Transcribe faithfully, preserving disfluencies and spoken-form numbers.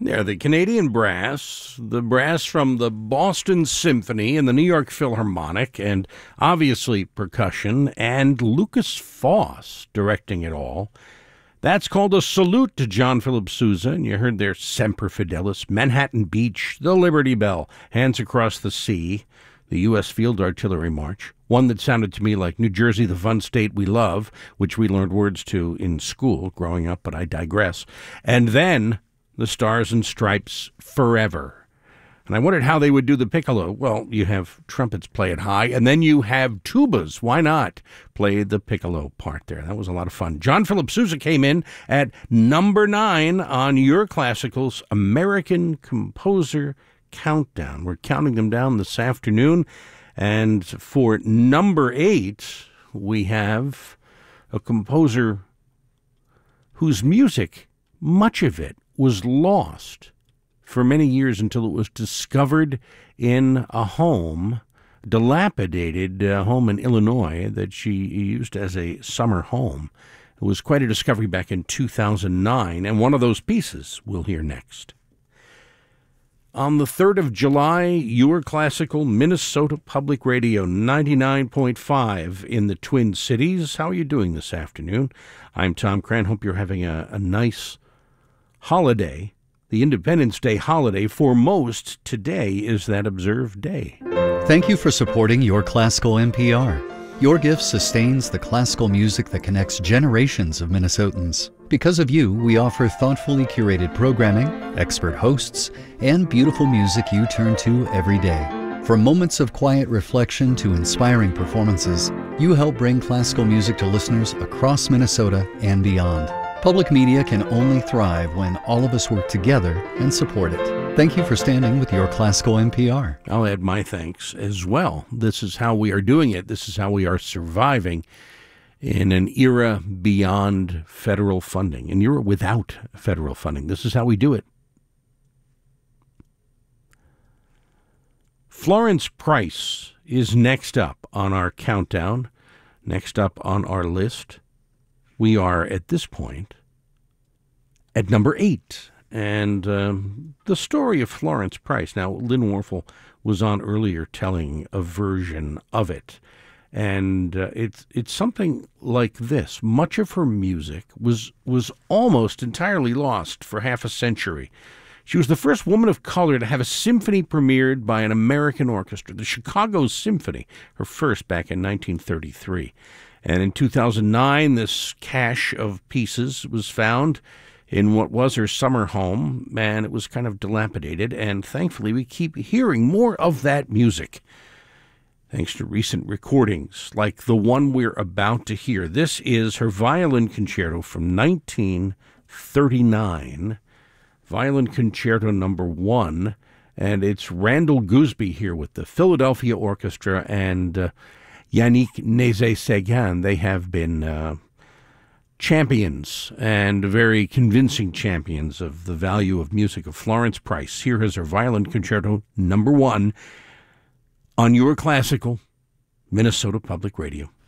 They're the Canadian brass, the brass from the Boston Symphony and the New York Philharmonic, and obviously percussion, and Lucas Foss directing it all. That's called a salute to John Philip Sousa, and you heard their Semper Fidelis, Manhattan Beach, the Liberty Bell, Hands Across the Sea, the U S Field Artillery March, one that sounded to me like New Jersey, the Fun State We Love, which we learned words to in school growing up, but I digress. And then the Stars and Stripes Forever. And I wondered how they would do the piccolo. Well, you have trumpets play it high, and then you have tubas. Why not play the piccolo part there? That was a lot of fun. John Philip Sousa came in at number nine on Your Classicals American Composer Countdown. We're counting them down this afternoon. And for number eight, we have a composer whose music, much of it, was lost for many years until it was discovered in a home, dilapidated uh, home in Illinois that she used as a summer home. It was quite a discovery back in two thousand nine, and one of those pieces we'll hear next. On the third of July, Your Classical, Minnesota Public Radio, ninety-nine point five in the Twin Cities. How are you doing this afternoon? I'm Tom Cran. Hope you're having a, a nice holiday. The Independence Day holiday for most today is that observed day. Thank you for supporting Your Classical N P R. Your gift sustains the classical music that connects generations of Minnesotans. Because of you, we offer thoughtfully curated programming, expert hosts, and beautiful music you turn to every day. From moments of quiet reflection to inspiring performances, you help bring classical music to listeners across Minnesota and beyond. Public media can only thrive when all of us work together and support it. Thank you for standing with Your Classical N P R. I'll add my thanks as well. This is how we are doing it. This is how we are surviving in an era beyond federal funding, an era without federal funding. This is how we do it. Florence Price is next up on our countdown, next up on our list. We are, at this point, at number eight. And um, the story of Florence Price. Now, Lynn Warfel was on earlier telling a version of it. And uh, it's it's something like this. Much of her music was was almost entirely lost for half a century. She was the first woman of color to have a symphony premiered by an American orchestra, the Chicago Symphony, her first back in nineteen thirty-three. And in two thousand nine, this cache of pieces was found in what was her summer home, and it was kind of dilapidated. And thankfully, we keep hearing more of that music, thanks to recent recordings like the one we're about to hear. This is her violin concerto from nineteen thirty-nine, Violin Concerto number one, and it's Randall Gooseby here with the Philadelphia Orchestra and uh, Yannick Nézet-Séguin. They have been uh, champions, and very convincing champions, of the value of music of Florence Price. Here is her Violin Concerto number one on Your Classical, Minnesota Public Radio.